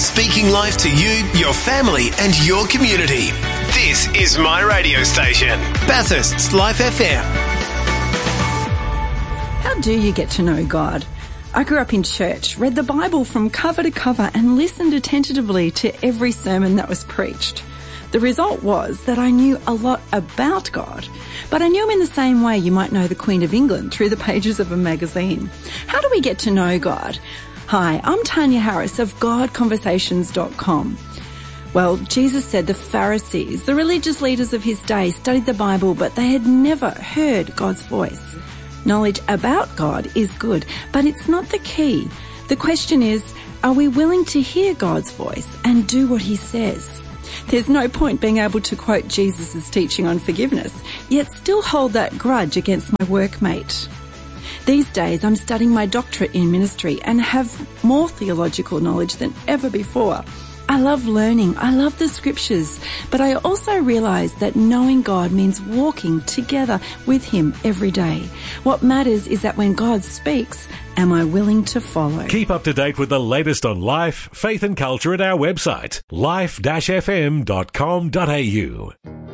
speaking life to you, your family and your community. This is my radio station, Bathurst's Life FM. How do you get to know God? I grew up in church, read the Bible from cover to cover and listened attentively to every sermon that was preached. The result was that I knew a lot about God, but I knew him in the same way you might know the Queen of England through the pages of a magazine. How do we get to know God? Hi, I'm Tanya Harris of GodConversations.com. Well, Jesus said the Pharisees, the religious leaders of his day, studied the Bible, but they had never heard God's voice. Knowledge about God is good, but it's not the key. The question is, are we willing to hear God's voice and do what he says? There's no point being able to quote Jesus' teaching on forgiveness, yet still hold that grudge against my workmate. These days, I'm studying my doctorate in ministry and have more theological knowledge than ever before. I love learning, I love the scriptures, but I also realise that knowing God means walking together with him every day. What matters is that when God speaks, am I willing to follow? Keep up to date with the latest on life, faith and culture at our website, life-fm.com.au.